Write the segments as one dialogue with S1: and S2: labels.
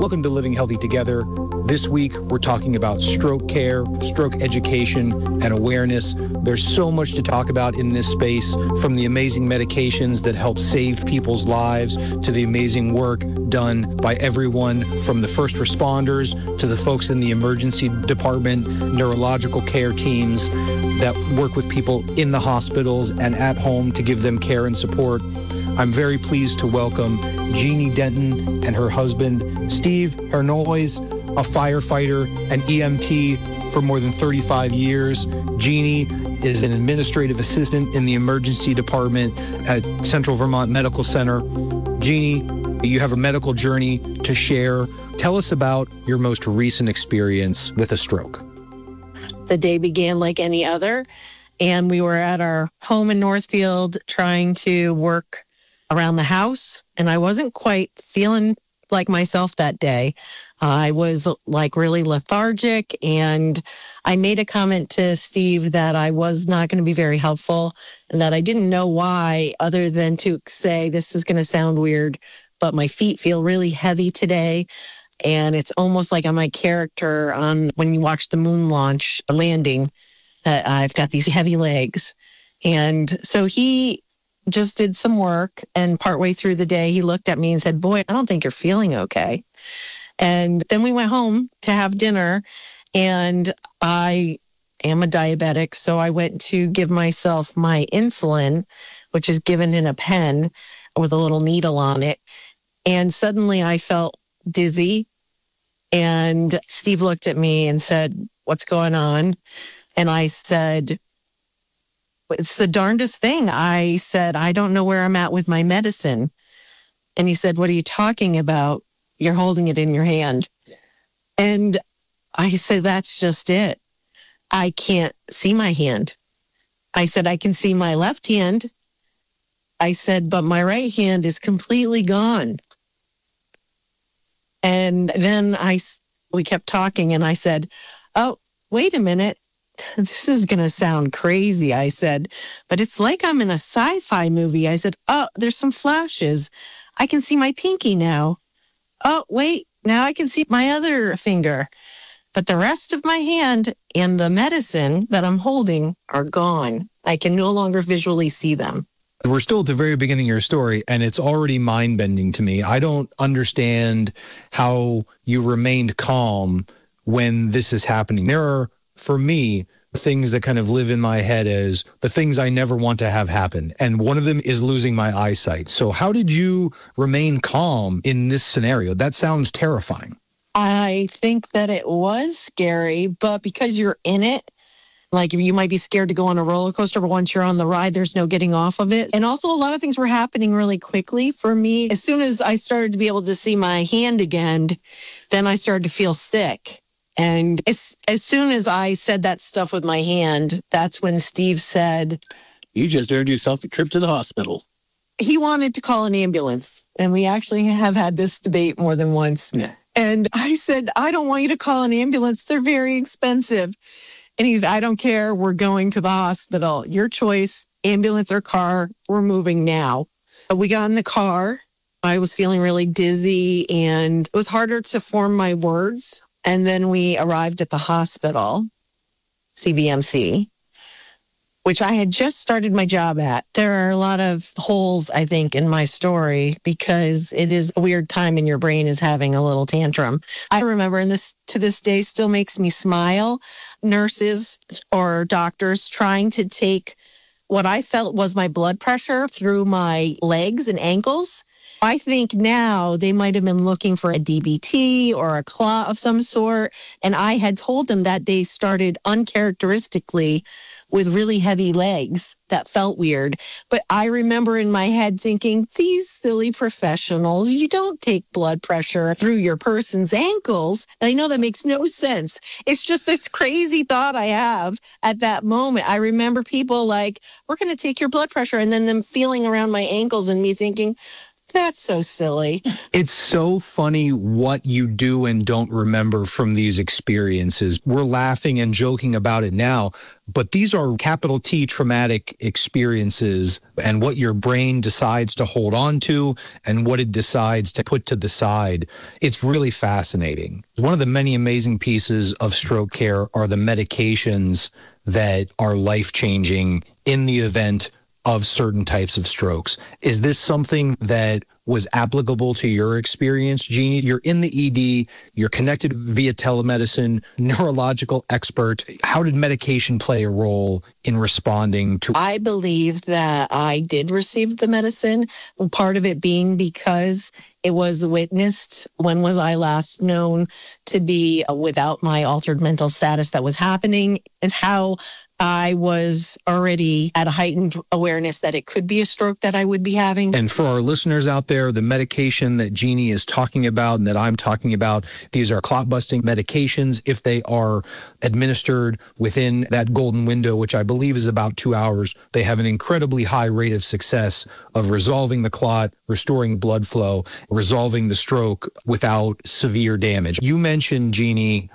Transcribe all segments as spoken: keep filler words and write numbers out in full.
S1: Welcome to Living Healthy Together. This week, we're talking about stroke care, stroke education, and awareness. There's so much to talk about in this space, from the amazing medications that help save people's lives to the amazing work done by everyone from the first responders to the folks in the emergency department, neurological care teams that work with people in the hospitals and at home to give them care and support. I'm very pleased to welcome Jeannie Denton and her husband, Steve Hernois, a firefighter and E M T for more than thirty-five years. Jeannie is an administrative assistant in the emergency department at Central Vermont Medical Center. Jeannie, you have a medical journey to share. Tell us about your most recent experience with a stroke.
S2: The day began like any other, and we were at our home in Northfield trying to work around the house, and I wasn't quite feeling like myself that day. I was like really lethargic, and I made a comment to Steve that I was not going to be very helpful and that I didn't know why, other than to say, this is going to sound weird, but my feet feel really heavy today. And it's almost like on my character on when you watch the moon launch landing, that I've got these heavy legs. And so he just did some work, and partway through the day, he looked at me and said, "Boy, I don't think you're feeling okay." And then we went home to have dinner, and I am a diabetic, so I went to give myself my insulin, which is given in a pen with a little needle on it. And suddenly I felt dizzy, and Steve looked at me and said, "What's going on?" And I said, "It's the darndest thing." I said, "I don't know where I'm at with my medicine." And he said, "What are you talking about? You're holding it in your hand." And I said, "That's just it. I can't see my hand." I said, "I can see my left hand." I said, "But my right hand is completely gone." And then I, we kept talking, and I said, "Oh, wait a minute. This is going to sound crazy," I said, "but it's like I'm in a sci-fi movie." I said, "Oh, there's some flashes. I can see my pinky now. Oh, wait, now I can see my other finger. But the rest of my hand and the medicine that I'm holding are gone. I can no longer visually see them."
S1: We're still at the very beginning of your story, and it's already mind-bending to me. I don't understand how you remained calm when this is happening. There are, for me, things that kind of live in my head as the things I never want to have happen. And one of them is losing my eyesight. So how did you remain calm in this scenario? That sounds terrifying.
S2: I think that it was scary, but because you're in it, like you might be scared to go on a roller coaster, but once you're on the ride, there's no getting off of it. And also a lot of things were happening really quickly for me. As soon as I started to be able to see my hand again, then I started to feel sick. And as, as soon as I said that stuff with my hand, that's when Steve said,
S3: "You just earned yourself a trip to the hospital."
S2: He wanted to call an ambulance. And we actually have had this debate more than once.
S3: Yeah.
S2: And I said, "I don't want you to call an ambulance. They're very expensive." And he's, "I don't care. We're going to the hospital. Your choice, ambulance or car. We're moving now." We got in the car. I was feeling really dizzy, and it was harder to form my words. And then we arrived at the hospital, C V M C, which I had just started my job at. There are a lot of holes, I think, in my story because it is a weird time and your brain is having a little tantrum. I remember, and this to this day still makes me smile, nurses or doctors trying to take what I felt was my blood pressure through my legs and ankles. I think now they might have been looking for a D B T or a clot of some sort. And I had told them that they started uncharacteristically with really heavy legs. That felt weird. But I remember in my head thinking, these silly professionals, you don't take blood pressure through your person's ankles. And I know that makes no sense. It's just this crazy thought I have at that moment. I remember people like, we're going to take your blood pressure, and then them feeling around my ankles and me thinking, That's so silly.
S1: It's so funny what you do and don't remember from these experiences. We're laughing and joking about it now, but these are capital T traumatic experiences, and what your brain decides to hold on to and what it decides to put to the side. It's really fascinating. One of the many amazing pieces of stroke care are the medications that are life-changing in the event of certain types of strokes. Is this something that was applicable to your experience, Jeannie? You're in the E D, you're connected via telemedicine, neurological expert. How did medication play a role in responding to?
S2: I believe that I did receive the medicine, part of it being because it was witnessed. When was I last known to be without my altered mental status that was happening, and how I was already at a heightened awareness that it could be a stroke that I would be having.
S1: And for our listeners out there, the medication that Jeannie is talking about and that I'm talking about, these are clot-busting medications. If they are administered within that golden window, which I believe is about two hours, they have an incredibly high rate of success of resolving the clot, restoring blood flow, resolving the stroke without severe damage. You mentioned, Jeannie,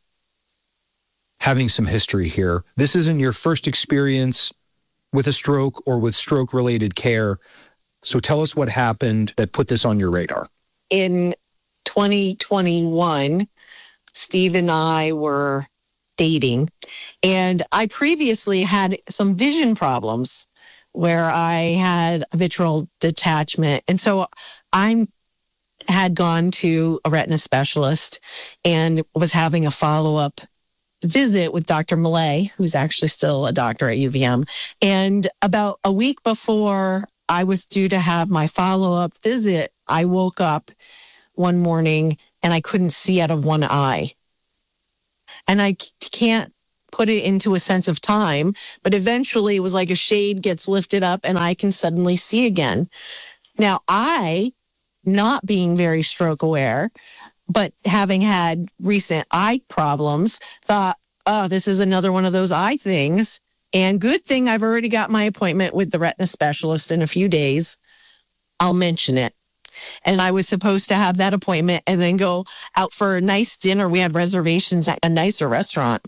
S1: having some history here. This isn't your first experience with a stroke or with stroke-related care. So tell us what happened that put this on your radar.
S2: In twenty twenty-one, Steve and I were dating, and I previously had some vision problems where I had a vitreal detachment. And so I had gone to a retina specialist and was having a follow-up visit with Doctor Millay, who's actually still a doctor at U V M. And about a week before I was due to have my follow-up visit, I woke up one morning and I couldn't see out of one eye. And I can't put it into a sense of time, but eventually it was like a shade gets lifted up and I can suddenly see again. Now, I, not being very stroke aware, but having had recent eye problems, thought, oh, this is another one of those eye things. And good thing I've already got my appointment with the retina specialist in a few days. I'll mention it. And I was supposed to have that appointment and then go out for a nice dinner. We had reservations at a nicer restaurant.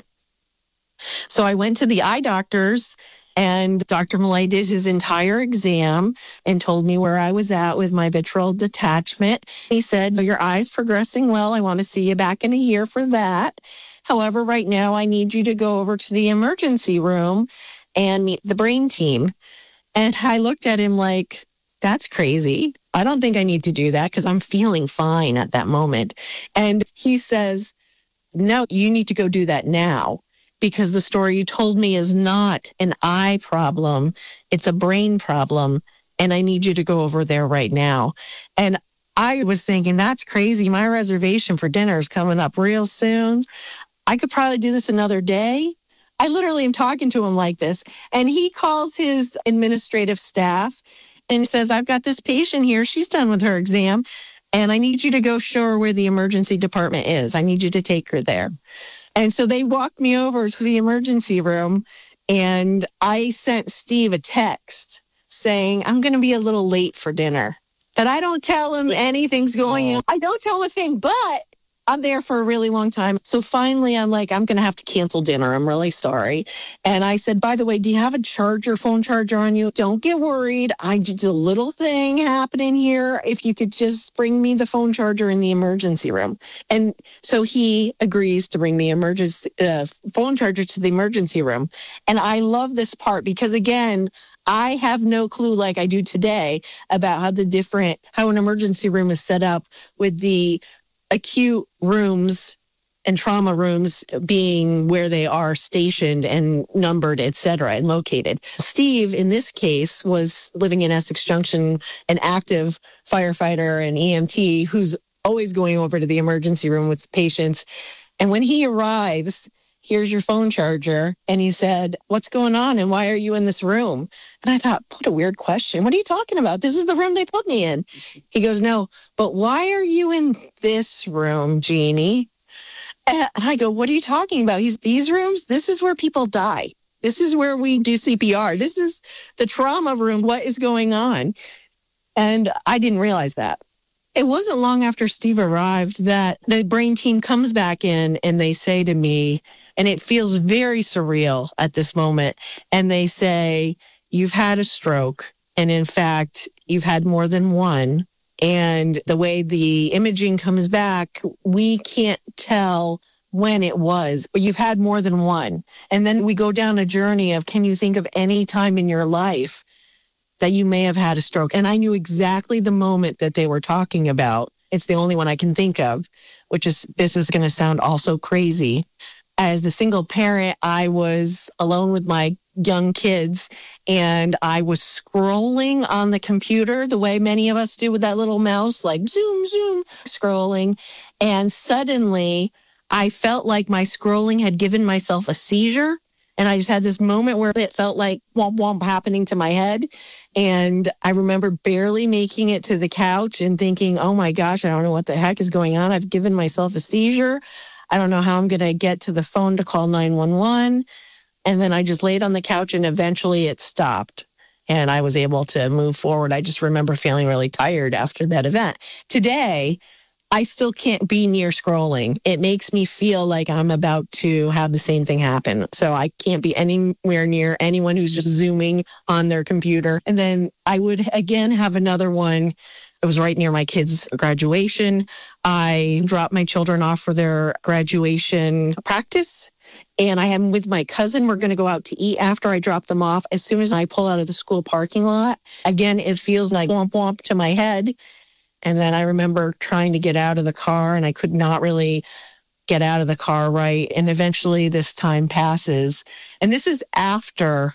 S2: So I went to the eye doctor's, and Doctor Millay did his entire exam and told me where I was at with my vitreal detachment. He said, your eye's progressing well. I want to see you back in a year for that. However, right now I need you to go over to the emergency room and meet the brain team. And I looked at him like, that's crazy. I don't think I need to do that because I'm feeling fine at that moment. And he says, no, you need to go do that now, because the story you told me is not an eye problem. It's a brain problem. And I need you to go over there right now. And I was thinking, that's crazy. My reservation for dinner is coming up real soon. I could probably do this another day. I literally am talking to him like this. And he calls his administrative staff and says, I've got this patient here. She's done with her exam. And I need you to go show her where the emergency department is. I need you to take her there. And so they walked me over to the emergency room, and I sent Steve a text saying, I'm going to be a little late for dinner. That I don't tell him anything's going on. I don't tell him a thing, but I'm there for a really long time. So finally, I'm like, I'm going to have to cancel dinner. I'm really sorry. And I said, by the way, do you have a charger, phone charger on you? Don't get worried. I just a little thing happening here. If you could just bring me the phone charger in the emergency room. And so he agrees to bring the emergency uh, phone charger to the emergency room. And I love this part because, again, I have no clue like I do today about how the different, how an emergency room is set up with the acute rooms and trauma rooms being where they are stationed and numbered, et cetera, and located. Steve, in this case, was living in Essex Junction, an active firefighter and E M T who's always going over to the emergency room with patients. And when he arrives, here's your phone charger. And he said, what's going on? And why are you in this room? And I thought, what a weird question. What are you talking about? This is the room they put me in. He goes, no, but why are you in this room, Jeannie? And I go, what are you talking about? He's these rooms? This is where people die. This is where we do C P R. This is the trauma room. What is going on? And I didn't realize that. It wasn't long after Steve arrived that the brain team comes back in and they say to me, and it feels very surreal at this moment, and they say, you've had a stroke. And in fact, you've had more than one. And the way the imaging comes back, we can't tell when it was, but you've had more than one. And then we go down a journey of, can you think of any time in your life that you may have had a stroke? And I knew exactly the moment that they were talking about. It's the only one I can think of, which is, this is going to sound also crazy. As the single parent, I was alone with my young kids and I was scrolling on the computer the way many of us do with that little mouse, like zoom, zoom, scrolling. And suddenly I felt like my scrolling had given myself a seizure. And I just had this moment where it felt like womp womp happening to my head. And I remember barely making it to the couch and thinking, oh my gosh, I don't know what the heck is going on. I've given myself a seizure. I don't know how I'm going to get to the phone to call nine one one. And then I just laid on the couch and eventually it stopped and I was able to move forward. I just remember feeling really tired after that event. Today, I still can't be near scrolling. It makes me feel like I'm about to have the same thing happen. So I can't be anywhere near anyone who's just zooming on their computer. And then I would again have another one. It was right near my kids' graduation. I dropped my children off for their graduation practice. And I am with my cousin. We're going to go out to eat after I drop them off. As soon as I pull out of the school parking lot, again, it feels like womp womp to my head. And then I remember trying to get out of the car and I could not really get out of the car right. And eventually this time passes. And this is after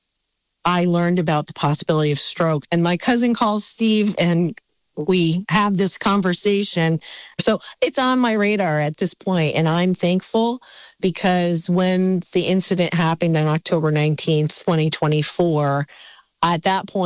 S2: I learned about the possibility of stroke. And my cousin calls Steve and we have this conversation. So it's on my radar at this point, and I'm thankful because when the incident happened on October nineteenth, twenty twenty-four, at that point,